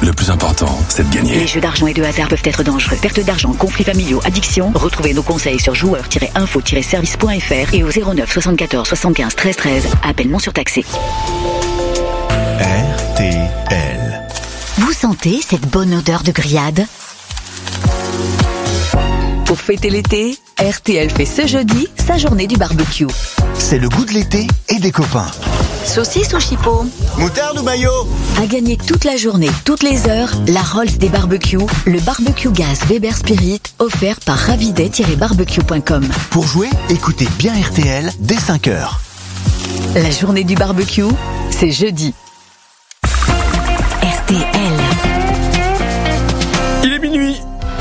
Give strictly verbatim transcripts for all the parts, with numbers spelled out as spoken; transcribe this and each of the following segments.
Le plus important, c'est de gagner. Les jeux d'argent et de hasard peuvent être dangereux. Perte d'argent, conflits familiaux, addiction. Retrouvez nos conseils sur joueurs tiret info tiret service point f r et au zéro neuf soixante-quatorze soixante-quinze treize treize. Appel non surtaxé. R T L. Vous sentez cette bonne odeur de grillade ? Pour fêter l'été, R T L fait ce jeudi sa journée du barbecue. C'est le goût de l'été et des copains. Saucisse ou chipot ? Moutarde ou maillot ? À gagner toute la journée, toutes les heures, la Rolls des barbecues, le barbecue gaz Weber Spirit, offert par ravidet tiret barbecue point com. Pour jouer, écoutez bien R T L dès cinq heures. La journée du barbecue, c'est jeudi. R T L. Il est minuit.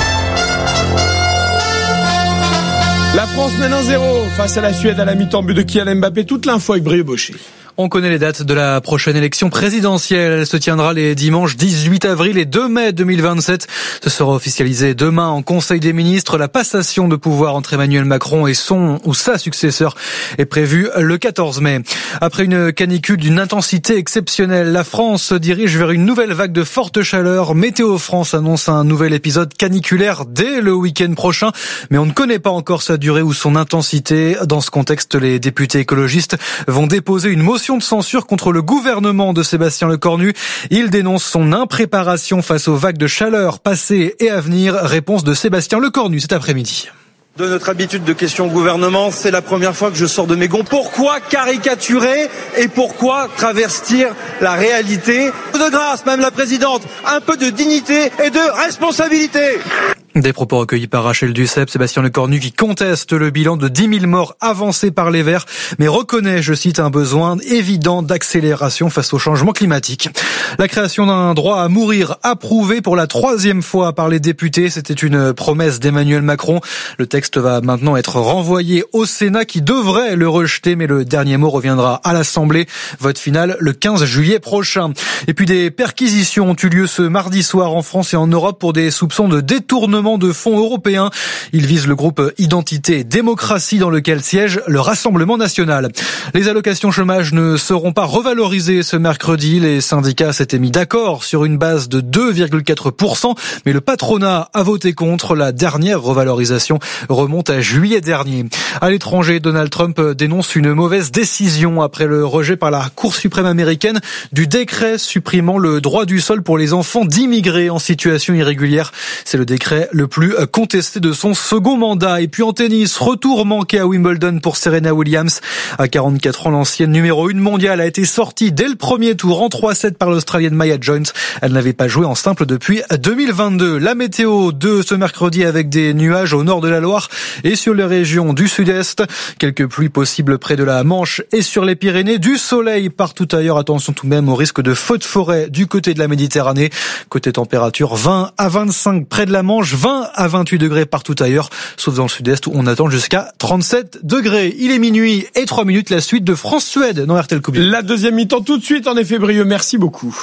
La France mène un zéro face à la Suède à la mi-temps, but de Kylian Mbappé. Toute l'info avec Brieux Baucher. On connaît les dates de la prochaine élection présidentielle. Elle se tiendra les dimanches dix-huit avril et deux mai deux mille vingt-sept. Ce sera officialisé demain en Conseil des ministres. La passation de pouvoir entre Emmanuel Macron et son ou sa successeur est prévue le quatorze mai. Après une canicule d'une intensité exceptionnelle, la France se dirige vers une nouvelle vague de forte chaleur. Météo France annonce un nouvel épisode caniculaire dès le week-end prochain, mais on ne connaît pas encore sa durée ou son intensité. Dans ce contexte, les députés écologistes vont déposer une motion de censure contre le gouvernement de Sébastien Lecornu. Il dénonce son impréparation face aux vagues de chaleur passées et à venir. Réponse de Sébastien Lecornu cet après-midi. De notre habitude de questions au gouvernement, c'est la première fois que je sors de mes gonds. Pourquoi caricaturer et pourquoi travestir la réalité ? De grâce, Madame la Présidente, un peu de dignité et de responsabilité. Des propos recueillis par Rachel Dusep, Sébastien Lecornu qui conteste le bilan de dix mille morts avancé par les Verts, mais reconnaît, je cite, un besoin évident d'accélération face au changement climatique. La création d'un droit à mourir approuvé pour la troisième fois par les députés, c'était une promesse d'Emmanuel Macron. Le texte va maintenant être renvoyé au Sénat qui devrait le rejeter, mais le dernier mot reviendra à l'Assemblée. Vote final le quinze juillet prochain. Et puis des perquisitions ont eu lieu ce mardi soir en France et en Europe pour des soupçons de détournement de fonds européens. Il vise le groupe Identité et Démocratie dans lequel siège le Rassemblement national. Les allocations chômage ne seront pas revalorisées ce mercredi. Les syndicats s'étaient mis d'accord sur une base de deux virgule quatre pour cent, mais le patronat a voté contre. La dernière revalorisation remonte à juillet dernier. À l'étranger, Donald Trump dénonce une mauvaise décision après le rejet par la Cour suprême américaine du décret supprimant le droit du sol pour les enfants d'immigrés en situation irrégulière. C'est le décret le plus contesté de son second mandat. Et puis en tennis, retour manqué à Wimbledon pour Serena Williams. À quarante-quatre ans, l'ancienne numéro un mondiale a été sortie dès le premier tour en trois sept par l'Australienne Maya Jones. Elle n'avait pas joué en simple depuis deux mille vingt-deux. La météo de ce mercredi avec des nuages au nord de la Loire et sur les régions du sud-est. Quelques pluies possibles près de la Manche et sur les Pyrénées. Du soleil partout ailleurs. Attention tout de même au risque de feux de forêt du côté de la Méditerranée. Côté température, vingt à vingt-cinq près de la Manche, vingt à vingt-huit degrés partout ailleurs, sauf dans le sud-est où on attend jusqu'à trente-sept degrés. Il est minuit et trois minutes, la suite de France-Suède dans R T L Coupe. La deuxième mi-temps tout de suite, en effet, Brieux. Merci beaucoup.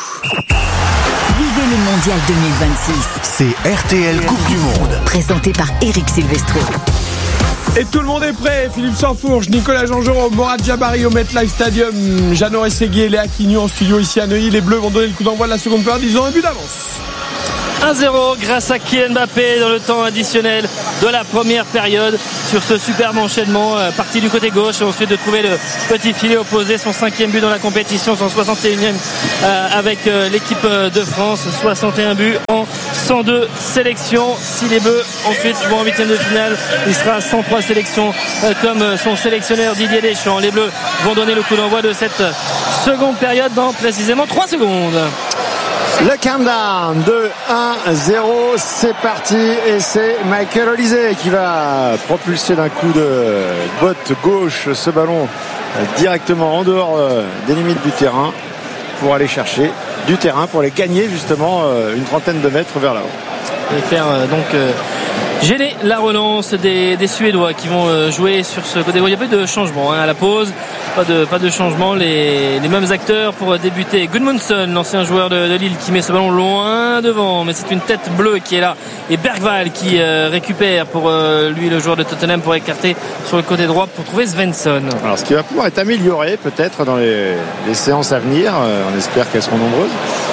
Vivez le Mondial deux mille vingt-six. C'est R T L Coupe du Monde. Présenté par Eric Silvestro. Et tout le monde est prêt. Philippe Sansfourche, Nicolas Jean-Jérôme, Morad Jabari au MetLife Stadium, Jeannot Rességuier et Léa Quignon en studio ici à Neuilly. Les Bleus vont donner le coup d'envoi de la seconde période. Ils ont un but d'avance. un zéro grâce à Kylian Mbappé dans le temps additionnel de la première période sur ce superbe enchaînement euh, parti du côté gauche et ensuite de trouver le petit filet opposé, son cinquième but dans la compétition, son soixante et unième euh, avec euh, l'équipe de France, soixante et un buts en cent deux sélections. Si les Bleus ensuite vont en huitième de finale, il sera à cent trois sélections euh, comme son sélectionneur Didier Deschamps. Les Bleus vont donner le coup d'envoi de cette seconde période dans précisément trois secondes. Le countdown de un zéro, c'est parti et c'est Michael Olise qui va propulser d'un coup de botte gauche ce ballon directement en dehors des limites du terrain pour aller chercher du terrain, pour aller gagner justement une trentaine de mètres vers là-haut. Et faire donc euh, gêner la relance des, des Suédois qui vont euh, jouer sur ce côté. Il y a peu de changement hein, à la pause. Pas de, pas de changement, les, les mêmes acteurs pour débuter. Gudmundsson, l'ancien joueur de, de Lille, qui met ce ballon loin devant, mais c'est une tête bleue qui est là. Et Bergvall qui euh, récupère pour euh, lui, le joueur de Tottenham, pour écarter sur le côté droit pour trouver Svensson. Alors ce qui va pouvoir être amélioré peut-être dans les, les séances à venir, euh, on espère qu'elles seront nombreuses,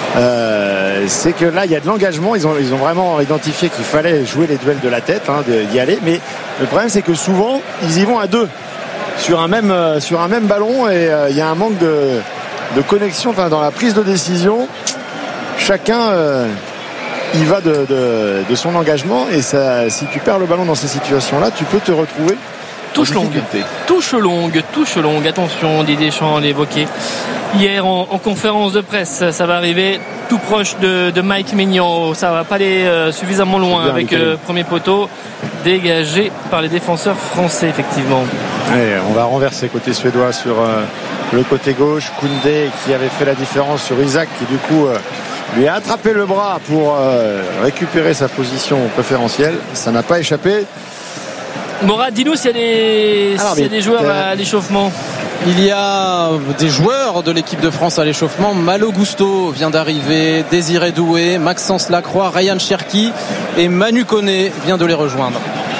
euh, c'est que là il y a de l'engagement. Ils ont, ils ont vraiment identifié qu'il fallait jouer les duels de la tête, hein, de, d'y aller, mais le problème c'est que souvent ils y vont à deux sur un même, euh, sur un même ballon, et euh, il y a un manque de, de connexion, enfin, dans la prise de décision. Chacun euh, y va de, de, de son engagement, et ça, si tu perds le ballon dans ces situations-là, tu peux te retrouver touche longue, touche longue, touche longue. Attention, Didier Deschamps l'évoquait hier en, en conférence de presse. Ça va arriver tout proche de, de Mike Maignan. Ça va pas aller euh, suffisamment loin bien, avec le euh, premier poteau dégagé par les défenseurs français, effectivement. Allez, on va renverser côté suédois sur euh, le côté gauche. Koundé qui avait fait la différence sur Isaac, qui du coup euh, lui a attrapé le bras pour euh, récupérer sa position préférentielle. Ça n'a pas échappé. Morad, dis-nous s'il y a des, Alors, s'il y a des joueurs euh... à l'échauffement. Il y a des joueurs de l'équipe de France à l'échauffement. Malo Gusto vient d'arriver, Désiré Doué, Maxence Lacroix, Ryan Cherki et Manu Koné vient de les rejoindre.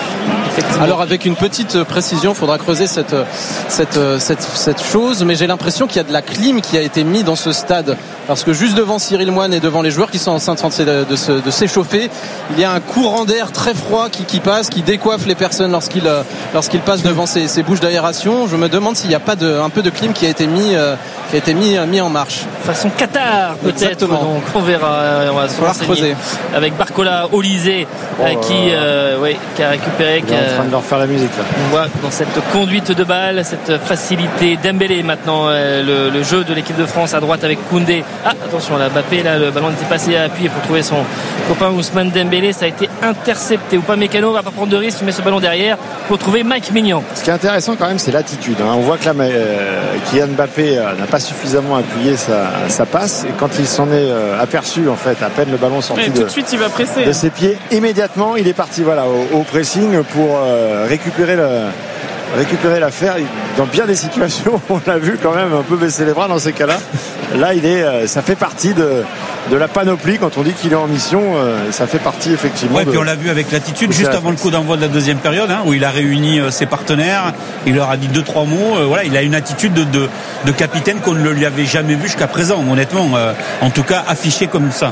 Alors avec une petite précision, il faudra creuser cette, cette, cette, cette chose, mais j'ai l'impression qu'il y a de la clim qui a été mise dans ce stade, parce que juste devant Cyril Moine et devant les joueurs qui sont en train de, de, de, de s'échauffer, il y a un courant d'air très froid qui, qui passe, qui décoiffe les personnes lorsqu'ils, lorsqu'ils passent devant ces, ces bouches d'aération. Je me demande s'il n'y a pas de, un peu de clim qui a été mis, qui a été mis, mis en marche. Façon Qatar peut-être. Exactement. Donc on verra, on va se renseigner avec Barcola Olysée oh, qui, euh, ouais, qui a récupéré. Qui a, en train de leur faire la musique là. On voit dans cette conduite de balle, cette facilité. Dembélé maintenant, euh, le, le jeu de l'équipe de France à droite avec Koundé. Ah attention là, Mbappé là, le ballon était passé à appui pour trouver son copain Ousmane Dembélé. Ça a été intercepté. Ou pas Mécano va pas prendre de risque, mais ce ballon derrière pour trouver Mike Maignan. Ce qui est intéressant quand même, c'est l'attitude, hein. On voit que là euh, Kylian Mbappé euh, n'a pas suffisamment appuyé sa, sa passe, et quand il s'en est euh, aperçu, en fait, à peine le ballon sorti de, tout de suite il va presser de ses pieds, immédiatement il est parti voilà au, au pressing pour euh, récupérer le récupérer l'affaire. Dans bien des situations, on l'a vu quand même un peu baisser les bras dans ces cas-là. Là, il est, ça fait partie de, de la panoplie. Quand on dit qu'il est en mission, ça fait partie effectivement. Ouais, de, puis on l'a vu avec l'attitude juste avant le coup d'envoi de la deuxième période, hein, où il a réuni ses partenaires, il leur a dit deux trois mots. Euh, voilà, il a une attitude de, de, de capitaine qu'on ne lui avait jamais vu jusqu'à présent, honnêtement. Euh, en tout cas, affiché comme ça.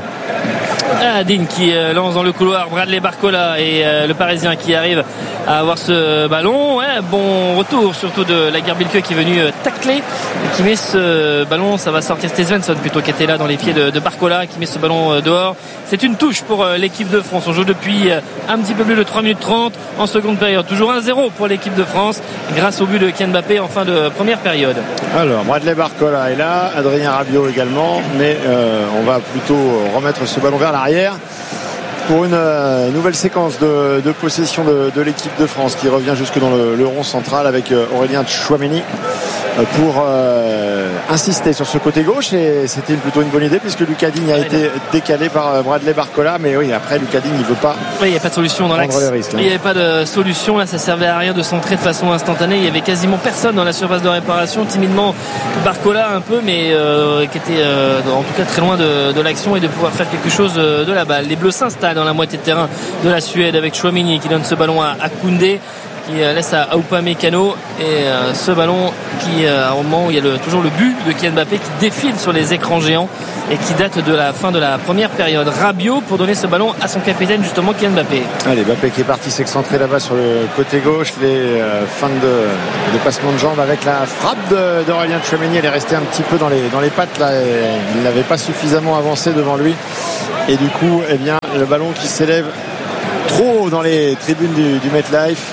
Ah, Dean qui euh, lance dans le couloir Bradley Barcola et euh, le Parisien qui arrive à avoir ce ballon. Ouais, bon retour surtout de Lagerbilke qui est venu euh, tacler et qui met ce ballon. Ça va sortir, c'était Svensson plutôt qui était là dans les pieds de, de Barcola, qui met ce ballon euh, dehors. C'est une touche pour euh, l'équipe de France. On joue depuis euh, un petit peu plus de trois minutes trente en seconde période. Toujours un zéro pour l'équipe de France grâce au but de Kylian Mbappé en fin de première période. Alors Bradley Barcola est là, Adrien Rabiot également, mais euh, on va plutôt remettre ce ballon vers l'arrière pour une euh, nouvelle séquence de, de possession de, de l'équipe de France qui revient jusque dans le, le rond central avec euh, Aurélien Tchouaméni euh, pour euh, insister sur ce côté gauche, et c'était plutôt une bonne idée puisque Lucas Digne a ouais, été décalé par Bradley Barcola, mais oui, après Lucas Digne il veut pas. Oui, il n'y a pas de solution dans l'axe. Il n'y avait pas de solution là, ça servait à rien de centrer de façon instantanée. Il y avait quasiment personne dans la surface de réparation. Timidement Barcola un peu, mais euh, qui était euh, en tout cas très loin de, de l'action et de pouvoir faire quelque chose de la balle. Les Bleus s'installent dans la moitié de terrain de la Suède avec Tchouaméni qui donne ce ballon à, à Koundé, qui laisse à Upamecano, et euh, ce ballon qui euh, à un moment où il y a le, toujours le but de Kylian Mbappé qui défile sur les écrans géants et qui date de la fin de la première période. Rabiot pour donner ce ballon à son capitaine justement Kylian Mbappé. Allez, Mbappé qui est parti s'excentrer là-bas sur le côté gauche, les euh, fins de, de passement de jambes avec la frappe d'Aurélien Tchouaméni. Elle est restée un petit peu dans les, dans les pattes là, il n'avait pas suffisamment avancé devant lui, et du coup eh bien, le ballon qui s'élève trop haut dans les tribunes du, du MetLife.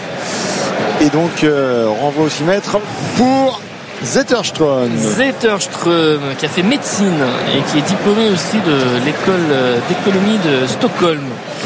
Et donc euh, renvoi au six mètres pour Zetterström. Zetterström qui a fait médecine et qui est diplômé aussi de l'école d'économie de Stockholm.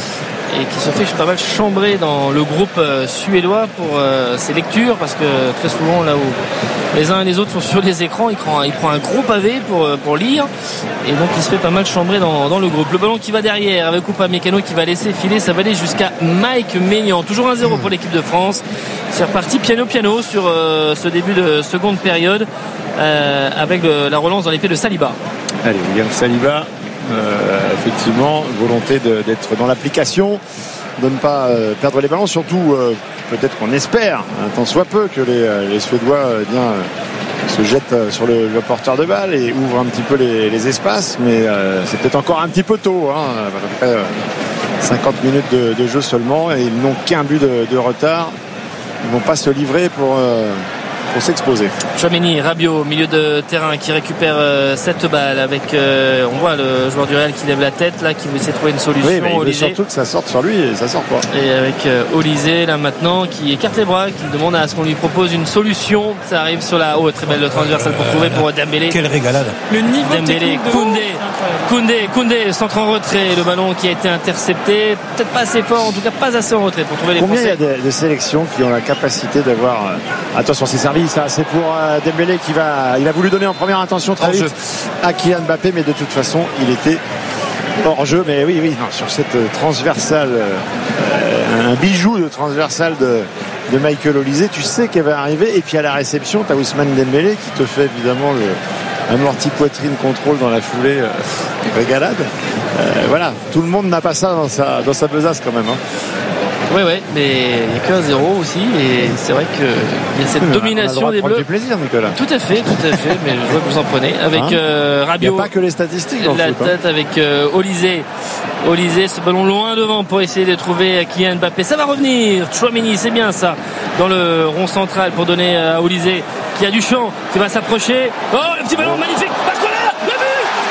et qui se fait pas mal chambrer dans le groupe suédois pour ses lectures, parce que très souvent là où les uns et les autres sont sur les écrans, il prend, il prend un gros pavé pour, pour lire, et donc il se fait pas mal chambrer dans, dans le groupe. Le ballon qui va derrière avec Upamecano qui va laisser filer, ça va aller jusqu'à Mike Maignan. Toujours un zéro pour l'équipe de France. C'est reparti piano piano sur euh, ce début de seconde période euh, avec le, la relance dans les pieds de Saliba. Allez, William Saliba, euh, effectivement, volonté de, d'être dans l'application, de ne pas euh, perdre les ballons, surtout euh, peut-être qu'on espère, un tant soit peu, que les, les Suédois euh, bien, euh, se jettent sur le, le porteur de balle et ouvrent un petit peu les, les espaces, mais euh, c'est peut-être encore un petit peu tôt, hein, à peu près euh, cinquante minutes de, de jeu seulement, et ils n'ont qu'un but de, de retard. Ils ne vont pas se livrer pour, euh, pour s'exposer. Tchouaméni, Rabiot, milieu de terrain, qui récupère euh, cette balle avec, euh, on voit le joueur du Real qui lève la tête là, qui veut essayer de trouver une solution. Oui, mais il veut surtout que ça sorte sur lui, et ça sort pas. Et avec euh, Olysée là maintenant qui écarte les bras, qui demande à ce qu'on lui propose une solution. Ça arrive sur la oh, très belle transversale pour trouver pour Dembélé. Quelle régalade. Le niveau Dembélé, Koundé, Koundé, Koundé, centre en retrait, le ballon qui a été intercepté, peut-être pas assez fort, en tout cas pas assez en retrait pour trouver les Combien Français. il y a de, de sélections qui ont la capacité d'avoir euh, attention, c'est servi, ça c'est pour euh, Dembélé qui va, il a voulu donner en première intention très vite à Kylian Mbappé, mais de toute façon il était hors jeu. Mais oui, oui, non, sur cette transversale, euh, un bijou de transversale de, de Michael Olysée, tu sais qu'elle va arriver, et puis à la réception t'as Ousmane Dembélé qui te fait évidemment le amorti poitrine contrôle dans la foulée, euh, régalade. Euh, voilà, tout le monde n'a pas ça dans sa, dans sa besace quand même, hein. Oui, oui, mais il n'y a qu'un zéro aussi, et c'est vrai qu'il y a cette oui, domination des Bleus. Du plaisir, Nicolas. Tout à fait, tout à fait, mais je vois que vous en prenez. Avec hein euh, Rabiot. Il n'y a pas que les statistiques dans la le foot, tête hein. Avec euh, Olysée. Olysée, ce ballon loin devant pour essayer de trouver Kylian Mbappé. Ça va revenir. Tchouaméni, c'est bien ça, dans le rond central pour donner à Olysée, qui a du champ, qui va s'approcher. Oh, le petit ballon magnifique. Barcola, le but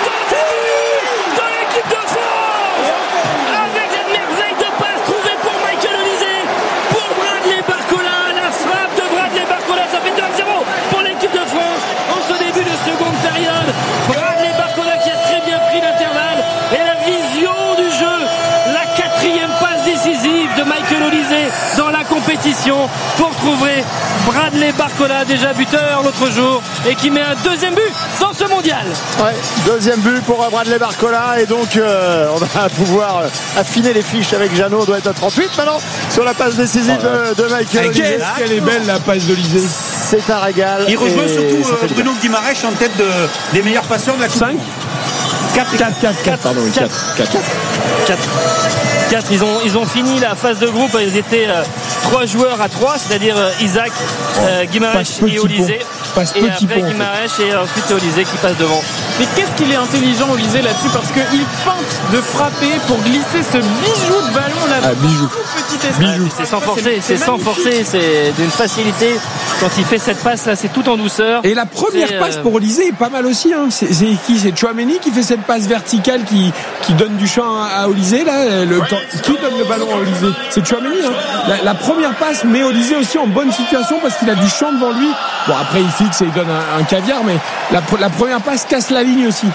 de l'équipe de France, avec la merveille de passe trouvée pour Michael Olysée, pour Bradley Barcola. La frappe de Bradley Barcola, ça fait deux à zéro pour l'équipe de France en ce début de seconde période. Bradley Barcola qui a très bien pris l'intervalle, et la vision du jeu, la quatrième passe décisive de Michael Olysée dans la compétition pour trouver Bradley Barcola, déjà buteur l'autre jour, et qui met un deuxième but dans ce mondial. Ouais, deuxième but pour Bradley Barcola, et donc euh, on va pouvoir affiner les fiches avec Jeannot. On doit être à trente-huit maintenant sur la passe décisive oh ouais. de, de Michael Olysée. Qu'est-ce qu'elle est belle la passe d'Olysée. C'est un régal. Il rejoint surtout euh, Bruno Guimaraes en tête de, des meilleurs passeurs de la Coupe. cinq quatre, quatre, quatre, quatre, pardon, quatre, quatre, quatre. quatre. Ils ont, ils ont fini la phase de groupe. Ils étaient euh, trois joueurs à trois, c'est-à-dire euh, Isaac, euh, Guimaraes et Olysée. Et après pont, Guimaraes en fait. Et ensuite Olysée qui passe devant. Mais qu'est-ce qu'il est intelligent Olysée là-dessus, parce qu'il feinte de frapper pour glisser ce bijou de ballon là. Ah, bijou. Petit espace. Bijou. C'est sans forcer, c'est, c'est sans forcer, c'est d'une facilité. Quand il fait cette passe là, c'est tout en douceur. Et la première c'est, passe euh... pour Olysée est pas mal aussi, hein. C'est, c'est qui? C'est Tchouaméni qui fait cette passe verticale qui, qui donne du champ à Olysée là. Le temps, qui donne le ballon à Olysée? C'est Tchouaméni, hein. La, la première passe met Olysée aussi en bonne situation parce qu'il a du champ devant lui. Bon, après il fixe et il donne un, un caviar, mais la, la première passe casse la ligne aussi.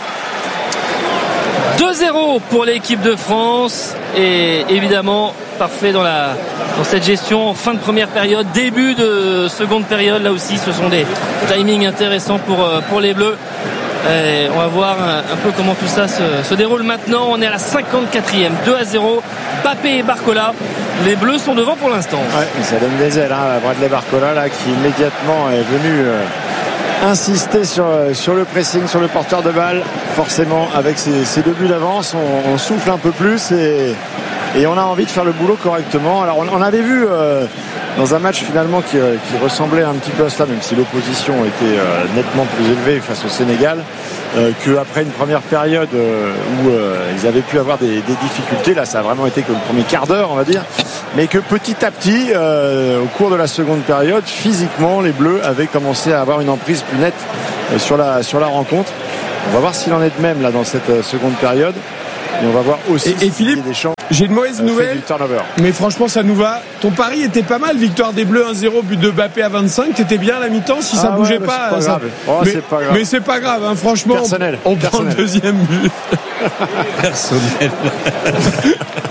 deux zéro pour l'équipe de France, et évidemment parfait dans, la, dans cette gestion en fin de première période, début de seconde période. Là aussi ce sont des timings intéressants pour, pour les Bleus. Et on va voir un, un peu comment tout ça se, se déroule maintenant. On est à la cinquante-quatrième, deux à zéro, Mbappé et Barcola. Les Bleus sont devant pour l'instant. Ouais, ça donne des ailes, hein, Bradley Barcola là, qui immédiatement est venu euh, insister sur, sur le pressing, sur le porteur de balle. Forcément, avec ces, ces deux buts d'avance, on, on souffle un peu plus, et, et on a envie de faire le boulot correctement. Alors on, on avait vu euh, dans un match finalement qui, qui ressemblait un petit peu à cela, même si l'opposition était euh, nettement plus élevée face au Sénégal, euh, qu'après une première période euh, où euh, ils avaient pu avoir des, des difficultés. Là, ça a vraiment été que le premier quart d'heure, on va dire, mais que petit à petit, euh, au cours de la seconde période, physiquement, les Bleus avaient commencé à avoir une emprise plus nette euh, sur la, sur la rencontre. On va voir s'il en est de même là dans cette euh, seconde période. Et on va voir aussi et, et Philippe, Deschamps, j'ai une mauvaise euh, nouvelle, mais franchement ça nous va. Ton pari était pas mal, victoire des Bleus un zéro, but de Mbappé à vingt-cinq. T'étais bien à la mi-temps, si ah ça ouais, bougeait mais pas, c'est pas, ça... grave. Oh, mais, c'est pas grave. Mais c'est pas grave, hein, franchement. Personnel. On, on Personnel. prend le deuxième but. Personnel.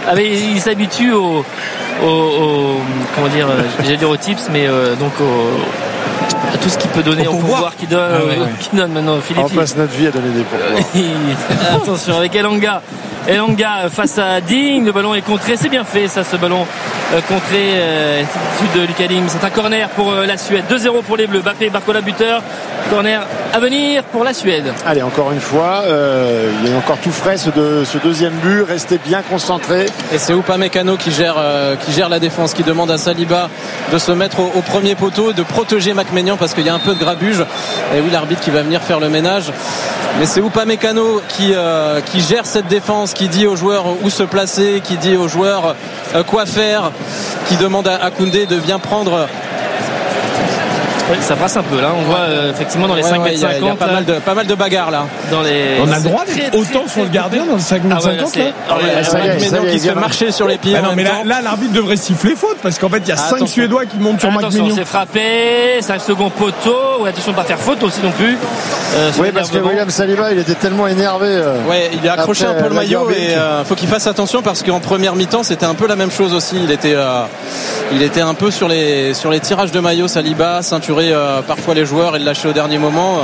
Ah, mais il s'habitue au, au, au comment dire, j'allais dire aux tips, mais euh, donc au, à tout ce qu'il peut donner, au pouvoir qu'il donne, ah, ouais, ouais. qu'il donne maintenant Philippe. On passe notre vie à donner des pourboires. Attention avec Elanga. Elanga face à Ding, le ballon est contré, c'est bien fait ça, ce ballon euh, contré euh, c'est de Lucas Ding, c'est un corner pour euh, la Suède. Deux zéro pour les Bleus, Mbappé, Barcola buteur, corner à venir pour la Suède. Allez, encore une fois, euh, il est encore tout frais ce, de, ce deuxième but, restez bien concentrés. Et c'est Upamecano qui gère, euh, qui gère la défense, qui demande à Saliba de se mettre au, au premier poteau, de protéger Mac-Maignan parce qu'il y a un peu de grabuge. Et oui, l'arbitre qui va venir faire le ménage. Mais c'est Upamecano qui, euh, qui gère cette défense, qui dit aux joueurs où se placer, qui dit aux joueurs euh, quoi faire, qui demande à, à Koundé de bien prendre. Oui, ça brasse un peu là, on voit euh, effectivement dans les ouais, cinq mètres cinquante. Il y a pas mal, de, pas mal de bagarres là. Dans les... On a le droit d'être autant sur le gardien dans le cinq mètres cinquante là. Mac-Maignan qui se fait marcher sur les pieds. Ah non, mais là, là l'arbitre devrait siffler faute parce qu'en fait il y a ah, cinq Suédois qui montent sur Mac-Maignan. C'est frappé, c'est un second poteau. Ouais, attention de ne pas faire faute aussi non plus. Euh, oui, parce que William Saliba il était tellement énervé. Euh, ouais, il a accroché un peu le maillot et euh, faut qu'il fasse attention parce qu'en première mi-temps c'était un peu la même chose aussi. Il était, euh, il était un peu sur les, sur les tirages de maillot, Saliba, ceinturé euh, parfois les joueurs et le lâcher au dernier moment.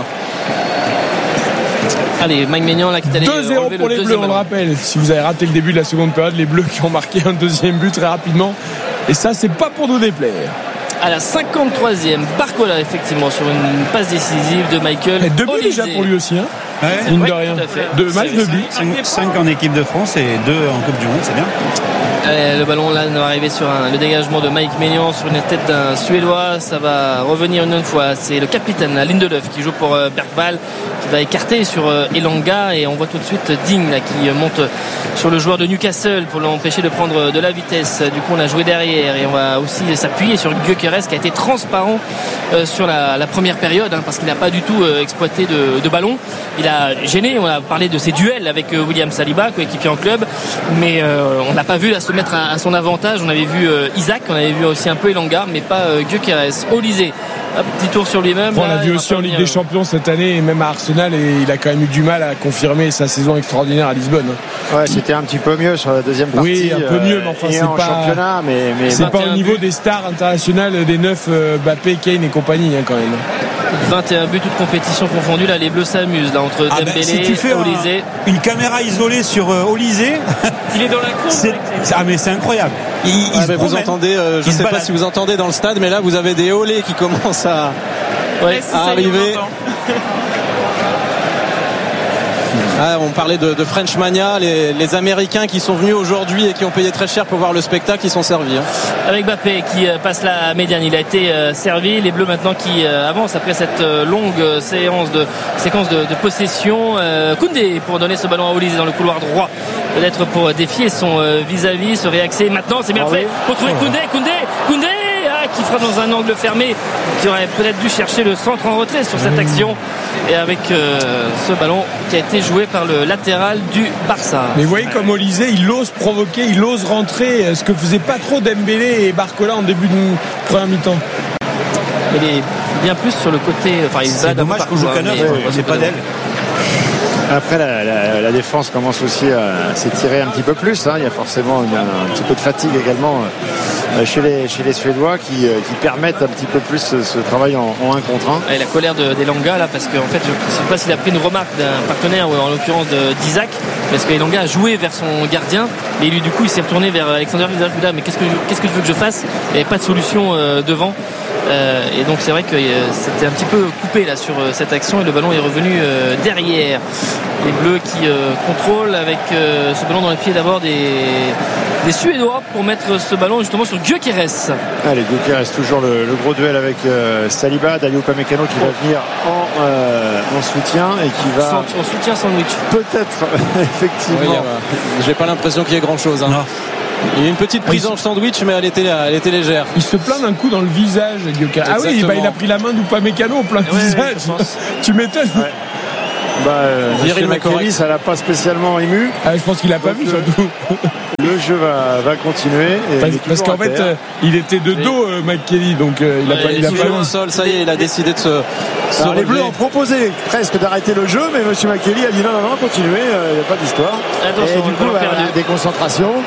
Allez, Mac-Maignan là qui est allé deux zéro pour les Bleus, on le rappelle. Si vous avez raté le début de la seconde période, les Bleus qui ont marqué un deuxième but très rapidement. Et ça, c'est pas pour nous déplaire. À la cinquante-troisième, Barcola effectivement sur une passe décisive de Michael. Et deux buts déjà pour lui aussi, hein. Ouais, mine de rien. Deux matchs, deux buts. cinq en équipe de France et deux en Coupe du Monde, c'est bien. Allez, le ballon là va arriver sur un, le dégagement de Mac-Maignan sur une tête d'un Suédois. Ça va revenir une autre fois. C'est le capitaine Lindelöf qui joue pour euh, Bergvall, qui va écarter sur euh, Elanga et on voit tout de suite Ding là, qui euh, monte sur le joueur de Newcastle pour l'empêcher de prendre de la vitesse. Du coup on a joué derrière et on va aussi s'appuyer sur Gyökeres qui a été transparent euh, sur la, la première période hein, parce qu'il n'a pas du tout euh, exploité de, de ballon. Il a gêné, on a parlé de ses duels avec euh, William Saliba, coéquipier en club, mais euh, on n'a pas vu là se mettre à, à son avantage. On avait vu euh, Isaac, on avait vu aussi un peu Elanga, mais pas euh, Gyökeres. Olysée, un petit tour sur lui-même. Bon, on l'a vu aussi en Ligue des Champions cette année et même à Arsenal et il a quand même eu du mal à confirmer sa saison extraordinaire à Lisbonne. Ouais, c'était un petit peu mieux sur la deuxième partie. Oui, un peu mieux, mais enfin c'est en pas championnat, mais, mais c'est pas au niveau des stars internationales des neuf euh, Mbappé, Kane et compagnie hein, quand même. vingt et un buts toutes compétitions confondues. Là les Bleus s'amusent là entre ah Dembélé, ben, si tu fais Olysée. Un, une caméra isolée sur euh, Olysée. Il est dans la cour. C'est, ah mais c'est incroyable. Il, il ah, vous entendez, euh, je ne sais pas si vous entendez dans le stade, mais là vous avez des olés qui commencent à, ouais, à arriver. Ah, on parlait de, de French Mania, les, les Américains qui sont venus aujourd'hui et qui ont payé très cher pour voir le spectacle, ils sont servis. Hein. Avec Mbappé qui euh, passe la médiane, il a été euh, servi. Les Bleus maintenant qui euh, avancent après cette euh, longue euh, séance de, séquence de, de possession. Euh, Koundé pour donner ce ballon à Olysée dans le couloir droit, peut-être pour défier son euh, vis-à-vis, se réaxer maintenant, c'est bien oh, fait oui. Pour trouver Koundé, Koundé, Koundé ah, qui fera dans un angle fermé, qui aurait peut-être dû chercher le centre en retrait sur cette action. Et avec euh, ce ballon qui a été joué par le latéral du Barça. Mais vous voyez comme Olysée, il ose provoquer, il ose rentrer, ce que faisait pas trop Dembélé et Barcola en début de première mi-temps. Il est bien plus sur le côté. Enfin, il c'est dommage qu'on joue qu'à neuf, c'est pas d'elle. Après la, la, la défense commence aussi à s'étirer un petit peu plus hein. Il y a forcément une, un petit peu de fatigue également euh, chez, les, chez les Suédois qui, euh, qui permettent un petit peu plus ce, ce travail en, en un contre un. Et la colère de, d'Elanga là parce qu'en fait je ne sais pas s'il a pris une remarque d'un partenaire ou en l'occurrence de, d'Isaac parce qu'Elanga a joué vers son gardien et lui du coup il s'est retourné vers Alexander Vidal mais qu'est-ce que, qu'est-ce que je veux que je fasse. Il n'y avait pas de solution euh, devant. Euh, et donc c'est vrai que euh, c'était un petit peu coupé là sur euh, cette action et le ballon est revenu euh, derrière. Les Bleus qui euh, contrôlent avec euh, ce ballon dans les pieds d'abord des, des Suédois pour mettre ce ballon justement sur Gyökeres. Allez, Gyökeres toujours le, le gros duel avec euh, Saliba, Dayot Upamecano qui va venir en, euh, en soutien et qui va Sans, en soutien sandwich peut-être effectivement. Oui, euh, j'ai pas l'impression qu'il y ait grand chose. Hein. Il y a une petite prise en sandwich, mais elle était, elle était légère. Il se plaint d'un coup dans le visage, Gyökeres. Ah oui, bah, il a pris la main d'Upamecano au plein ouais, visage. Tu m'étonnes. Ouais. Bah, euh, Monsieur McKelly, ça l'a pas spécialement ému. Ah, je pense qu'il a pas vu surtout. Le jeu va, va continuer. Et parce parce qu'en fait, euh, il était de dos, euh, McKelly, donc euh, il a ouais, pas, il, il a pas au sol. Ça y est, il a décidé de se. se Alors, les Bleus ont proposé presque d'arrêter le jeu, mais Monsieur McKelly a dit non, non, non, continuez, il euh, n'y a pas d'histoire. Attention, et du coup, bah, des concentrations.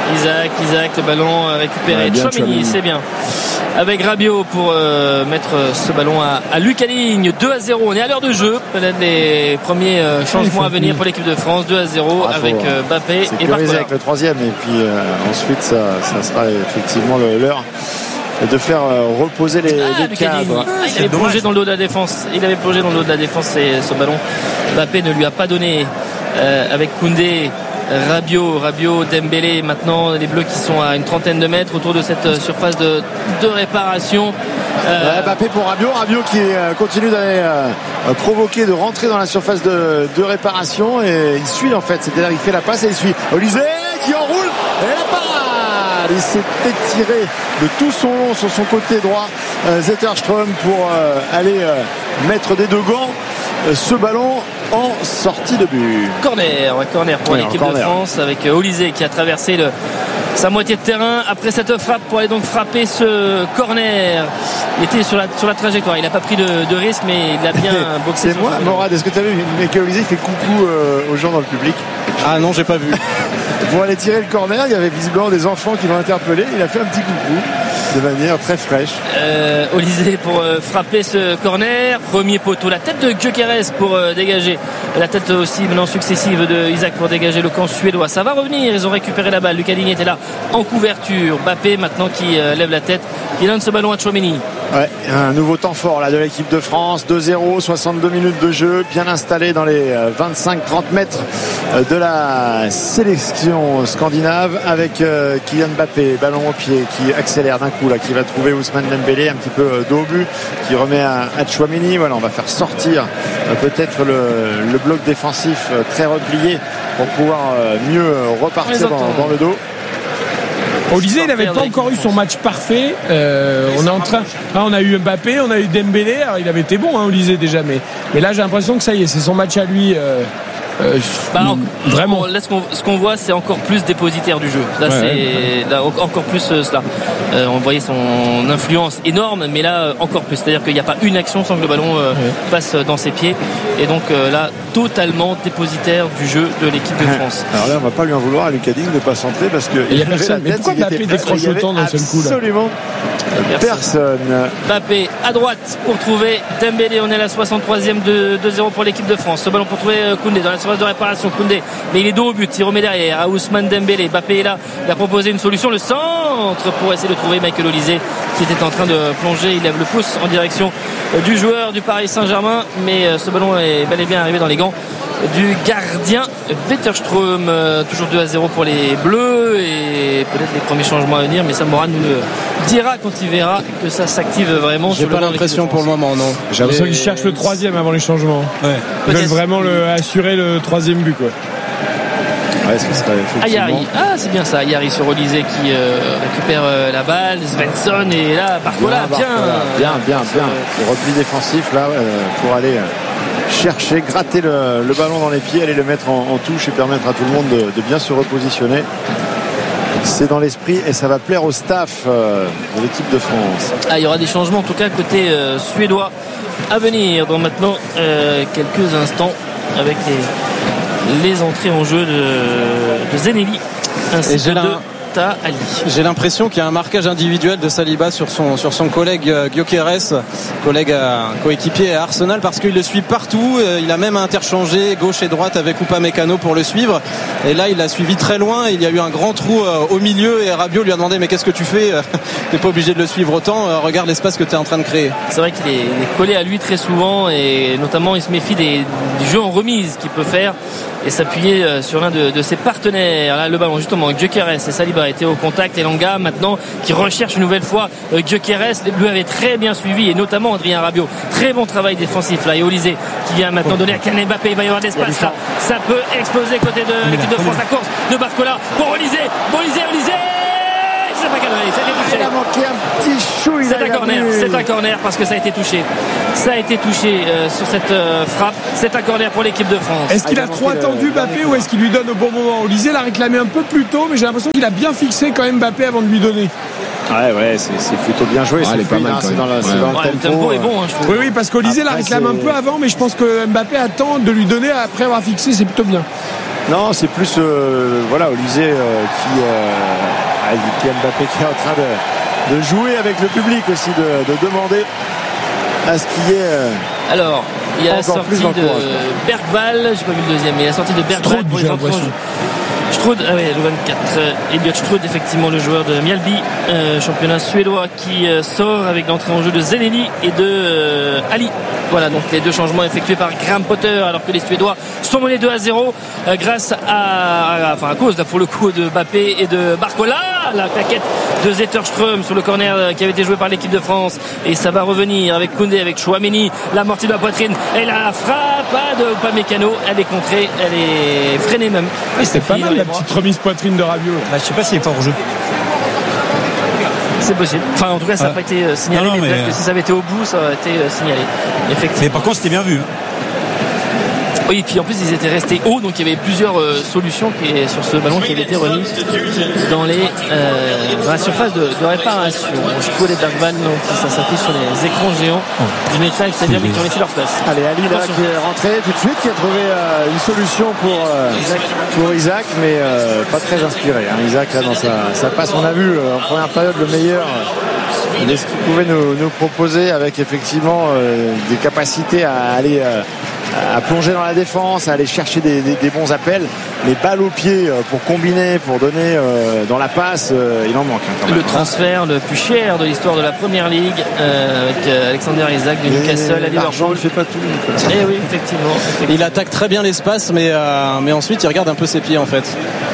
Isaac, Isaac, le ballon récupéré. Ouais, Tchouaméni, c'est bien. Avec Rabiot pour euh, mettre ce ballon à, à Lucas Digne. deux à zéro. On est à l'heure de jeu. Peut-être les premiers euh, changements à venir pour l'équipe de France. deux à zéro ah, avec euh, Mbappé et Barcola. Avec le troisième. Et puis euh, ensuite, ça, ça sera effectivement l'heure de faire euh, reposer les, ah, les cadres. Ah, il avait plongé dans le dos de la défense. Il avait plongé dans le dos de la défense et ce ballon. Mbappé ne lui a pas donné euh, avec Koundé. Rabiot, Rabiot, Dembélé, maintenant les Bleus qui sont à une trentaine de mètres autour de cette surface de, de réparation. Euh... Ouais, Mbappé pour Rabiot, Rabiot qui euh, continue d'aller euh, provoquer, de rentrer dans la surface de, de réparation et il suit en fait, c'est-à-dire il fait la passe et il suit. Olysée qui enroule et la parade. Il s'est étiré de tout son long sur son côté droit, euh, Zetterström pour euh, aller euh, mettre des deux gants euh, ce ballon en sortie de but. Corner, corner pour oui, l'équipe de France avec Olysée qui a traversé le, sa moitié de terrain après cette frappe pour aller donc frapper ce corner. Il était sur la, sur la trajectoire, il n'a pas pris de, de risque mais il a bien boxé. C'est moi, Morad, est-ce que tu as vu Michael Olysée fait coucou euh, aux gens dans le public? Ah non, j'ai pas vu. Pour aller tirer le corner, il y avait visiblement des enfants qui l'ont interpellé, il a fait un petit coucou de manière très fraîche. Euh, Olysée pour euh, frapper ce corner, premier poteau, la tête de Gyökeres pour euh, dégager, la tête aussi maintenant successive de Isaac pour dégager le camp suédois. Ça va revenir, ils ont récupéré la balle. Lucas Digne était là en couverture. Mbappé maintenant qui euh, lève la tête, il donne ce ballon à Tchouaméni. Ouais, un nouveau temps fort là de l'équipe de France, deux zéro, soixante-deux minutes de jeu, bien installé dans les vingt-cinq trente mètres de la sélection scandinave avec euh, Kylian Mbappé, ballon au pied qui accélère d'un coup là, qui va trouver Ousmane Dembélé un petit peu euh, dos au but, qui remet à, à Tchouaméni. Voilà, on va faire sortir euh, peut-être le, le bloc défensif euh, très replié pour pouvoir euh, mieux euh, repartir dans, dans le dos. Olysée, il n'avait pas encore eu son match parfait. Euh, on est en train. Ah, on a eu Mbappé, on a eu Dembélé. Alors, il avait été bon, hein, Olysée déjà, mais mais là, j'ai l'impression que ça y est, c'est son match à lui. Euh, euh, bah, alors, vraiment. Là, ce qu'on, ce qu'on voit, c'est encore plus dépositaire du jeu. Là, ouais, c'est ouais. Là, encore plus euh, cela. Euh, on voyait son influence énorme, mais là, euh, encore plus. C'est-à-dire qu'il n'y a pas une action sans que le ballon euh, ouais. passe dans ses pieds. Et donc euh, là, totalement dépositaire du jeu de l'équipe de France. Alors là, on va pas lui en vouloir à Lucas Digne de ne pas centrer parce que il y a personne. Mais pourquoi Mbappé décroche autant d'un seul coup là? Absolument personne. Mbappé à droite pour trouver Dembélé. On est à la soixante-troisième de deux zéro pour l'équipe de France. Ce ballon pour trouver Koundé dans la surface de réparation. Koundé, mais il est dos au but. Il remet derrière à Ousmane Dembélé. Mbappé est là. Il a proposé une solution. Le centre pour essayer de trouver Michael Olysée qui était en train de plonger. Il lève le pouce en direction du joueur du Paris Saint-Germain, mais ce ballon est bel et bien arrivé dans les gants du gardien Zetterström. Euh, toujours deux à zéro pour les Bleus et peut-être les premiers changements à venir, mais ça Morad nous le dira quand il verra que ça s'active vraiment. J'ai pas l'impression pour le moment, non. J'ai l'impression les... qu'ils cherchent le troisième avant les changements. Ouais. Ils veulent vraiment le, assurer le troisième but, quoi. Ouais, ce serait effectivement... Ayari, ah c'est bien ça, Ayari sur Olysée qui euh, récupère euh, la balle, Svensson et là Barcola, bien, bien, bien, bien, bien. Le repli défensif là euh, pour aller euh, chercher, gratter le, le ballon dans les pieds, aller le mettre en, en touche et permettre à tout le monde de, de bien se repositionner. C'est dans l'esprit et ça va plaire au staff euh, de l'équipe de France. Ah, il y aura des changements en tout cas côté euh, suédois à venir dans maintenant euh, quelques instants avec les, les entrées en jeu de, de Zenelli ainsi que de Ali. J'ai l'impression qu'il y a un marquage individuel de Saliba sur son, sur son collègue Gyökeres, collègue à, coéquipier à Arsenal, parce qu'il le suit partout. Il a même interchangé gauche et droite avec Upamecano pour le suivre. Et là, il l'a suivi très loin. Il y a eu un grand trou au milieu et Rabiot lui a demandé mais qu'est-ce que tu fais? T'es pas obligé de le suivre autant. Regarde l'espace que tu es en train de créer. C'est vrai qu'il est, il est collé à lui très souvent et notamment il se méfie des, des jeux en remise qu'il peut faire et s'appuyer sur l'un de, de ses partenaires. Là, le ballon justement, Gyökeres et Saliba étaient au contact. Et Elanga maintenant qui recherche une nouvelle fois euh, Gyökeres. Les Bleus avaient très bien suivi et notamment Adrien Rabiot. Très bon travail défensif là. Et Olysée qui vient maintenant donner à Kylian Mbappé. Il va y avoir de l'espace là. Ça peut exploser côté de l'équipe de France. La course de Barcola pour Olysée. Olysée, Olysée. C'est pas cadré, ça a été touché. Il a manqué un petit chou. C'est un corner, c'est un corner parce que ça a été touché. Ça a été touché euh, sur cette euh, frappe. C'est un corner pour l'équipe de France. Est-ce qu'il a, a trop attendu Mbappé ou est-ce qu'il lui donne au bon moment? Olysée l'a réclamé un peu plus tôt, mais j'ai l'impression qu'il a bien fixé quand même Mbappé avant de lui donner. Ouais, ouais, c'est, c'est plutôt bien joué. Ah, c'est pas mal, c'est dans, la, ouais. c'est dans ouais, le tempo. Le tempo est bon, hein, je trouve. Oui, oui, parce qu'Olysée la réclame c'est... un peu avant, mais je pense que Mbappé attend de lui donner après avoir fixé, c'est plutôt bien. Non, c'est plus euh, voilà, Olysée euh, qui, euh, qui est Mbappé qui est en train de, de jouer avec le public aussi, de, de demander à ce qu'il y ait. Euh, Alors, il y a la encore sortie de Bergval, j'ai pas vu le deuxième, mais la sortie de Bergval pour les entrants. Strud, ah ouais, le vingt-quatre. Euh, Elliot Strud, effectivement, le joueur de Mjällby, euh, championnat suédois, qui euh, sort avec l'entrée en jeu de Zeneli et de euh, Ali. Voilà, donc les deux changements effectués par Graham Potter, alors que les Suédois sont menés deux à zéro euh, grâce à, à, enfin à cause là, pour le coup de Mbappé et de Barcola. La claquette de Zetterström sur le corner euh, qui avait été joué par l'équipe de France, et ça va revenir avec Koundé, avec Chouameni, la mortie de la poitrine et la frappe de Upamecano. Elle est contrée, elle est freinée même. Oui, c'était pas mal la petite remise poitrine de Rabiot. Bah, je sais pas s'il est pas hors jeu. C'est possible. Enfin, en tout cas, ça n'a ah. pas été signalé, non, non, mais, mais peut-être mais... que si ça avait été au bout, ça aurait été signalé. Effectivement. Mais par contre, c'était bien vu. Hein. Oui, et puis en plus ils étaient restés hauts, donc il y avait plusieurs euh, solutions qui, sur ce ballon qui avait été remis dans, les, euh, dans la surface de, de réparation. Je trouve les Bergman, donc ça s'affiche sur les écrans géants du métal, c'est-à-dire qui ont laissé leur place. Allez, Ali là qui est rentré tout de suite, qui a trouvé euh, une solution pour, euh, Isaac. pour Isaac, mais euh, pas très inspiré. Hein. Isaac là dans sa, sa passe, on a vu euh, en première période le meilleur euh, de ce qu'il pouvait nous, nous proposer, avec effectivement euh, des capacités à aller euh, à plonger dans la défense, à aller chercher des, des, des bons appels, mais balles au pied pour combiner, pour donner euh, dans la passe, euh, il en manque. Hein, quand même. Le transfert le plus cher de l'histoire de la Première Ligue, euh, avec Alexander Isaac de Newcastle à Liverpool. Il fait pas tout. Et oui, effectivement, effectivement. Il attaque très bien l'espace, mais, euh, mais ensuite il regarde un peu ses pieds en fait.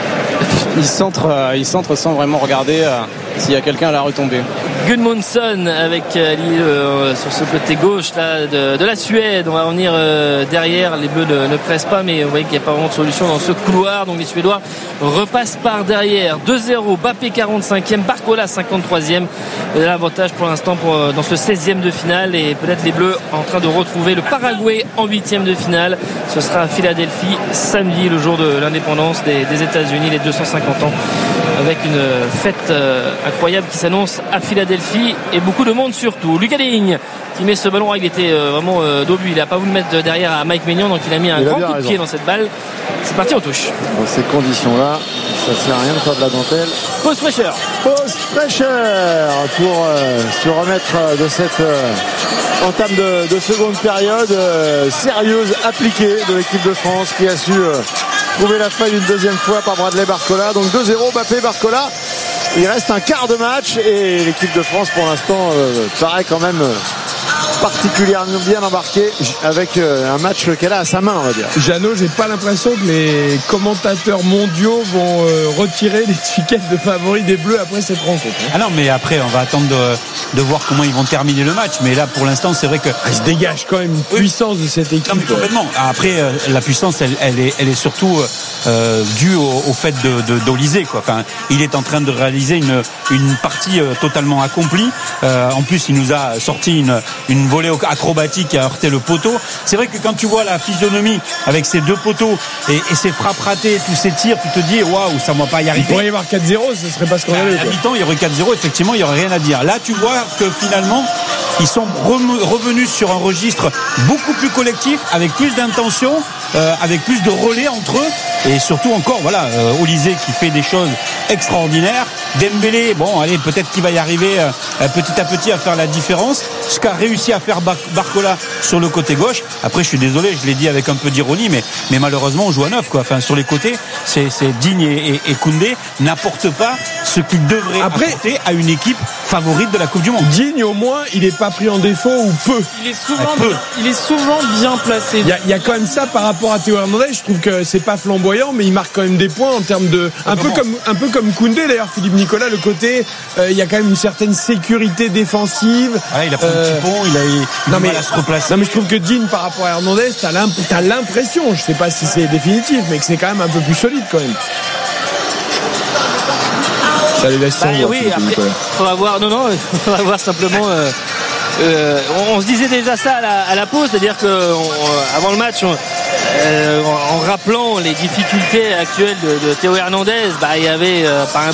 Il centre, euh, il centre sans vraiment regarder euh, s'il y a quelqu'un à la retombée. Gudmundsson avec euh, euh, sur ce côté gauche là, de, de la Suède. On va revenir euh, derrière. Les Bleus ne, ne pressent pas, mais vous voyez qu'il n'y a pas vraiment de solution dans ce couloir. Donc les Suédois repassent par derrière. deux zéro. Mbappé quarante-cinquième, Barcola cinquante-troisième. L'avantage pour l'instant pour, dans ce seizième de finale, et peut-être les Bleus en train de retrouver le Paraguay en huitième de finale. Ce sera à Philadelphie samedi, le jour de l'indépendance des, des États-Unis, les deux cent cinquante ans, avec une fête euh, incroyable qui s'annonce à Philadelphie, et beaucoup de monde surtout. Lucas Digne qui met ce ballon, il était euh, vraiment euh, d'obus, il n'a pas voulu le mettre derrière à Mike Maignan, donc il a mis un il grand coup de pied dans cette balle. C'est parti en touche. Dans ces conditions-là, ça ne sert à rien de faire de la dentelle. Pause fraîcheur. Pause fraîcheur pour euh, se remettre de cette euh, entame de, de seconde période euh, sérieuse, appliquée de l'équipe de France, qui a su euh, trouver la faille une deuxième fois par Bradley Barcola. Donc deux zéro, Mbappé, Barcola. Il reste un quart de match, et l'équipe de France pour l'instant euh, paraît quand même euh, particulièrement bien embarquée, avec euh, un match qu'elle a à sa main, on va dire. Jeannot, j'ai pas l'impression que les commentateurs mondiaux vont euh, retirer l'étiquette de favori des Bleus après cette rencontre. Ah non, mais après on va attendre de, de voir comment ils vont terminer le match, mais là pour l'instant c'est vrai que ah, il se dégage quand même une oui. puissance de cette équipe. Non, mais complètement. Après euh, la puissance elle, elle, est, elle est surtout euh, due au, au fait de, de, d'Olysée, quoi. Enfin, il est en train de réaliser une, une partie euh, totalement accomplie. Euh, en plus il nous a sorti une, une volée acrobatique qui a heurté le poteau. C'est vrai que quand tu vois la physionomie avec ces deux poteaux et, et ces frappes ratées, tous ces tirs, tu te dis waouh, ça ne va pas y arriver. Il pourrait y avoir quatre zéro, ce serait pas scandaleux. À mi-temps, il y aurait quatre zéro, effectivement, il n'y aurait rien à dire. Là, tu vois que finalement, ils sont revenus sur un registre beaucoup plus collectif, avec plus d'intention, euh, avec plus de relais entre eux, et surtout encore, voilà, euh, Olysée qui fait des choses extraordinaires. Dembélé, bon, allez, peut-être qu'il va y arriver euh, petit à petit à faire la différence. Ce qu'a réussi à faire Bar- Barcola sur le côté gauche. Après, je suis désolé, je l'ai dit avec un peu d'ironie, mais, mais malheureusement, on joue à neuf, quoi. Enfin, sur les côtés, c'est, c'est Digne et, et, et Koundé n'apportent pas ce qu'ils devraient Après, apporter à une équipe favorite de la Coupe du Monde. Digne, au moins, il n'est pas pris en défaut, ou peu. Il est souvent, peu. Il est souvent bien placé. Il y, a, il y a quand même ça par rapport à Théo Hernandez. Je trouve que c'est pas flamboyant, mais il marque quand même des points en termes de, un peu comme, un peu comme Koundé d'ailleurs, Philippe Nicolas, le côté, euh, il y a quand même une certaine sécurité défensive. Ah, il a pris euh, un petit pont, il a eu non, mais, mal à se replacer. Non mais je trouve que Digne par rapport à Hernandez, t'as, l'imp- t'as l'impression, je sais pas si c'est définitif, mais que c'est quand même un peu plus solide quand même. Ça les laisse bah, oui, après, on va voir, non, non, on va voir simplement. Euh, euh, on, on se disait déjà ça à la, à la pause, c'est-à-dire que on, avant le match, on, euh, en, en rappelant les difficultés actuelles de, de Théo Hernandez, bah, il y avait euh, par un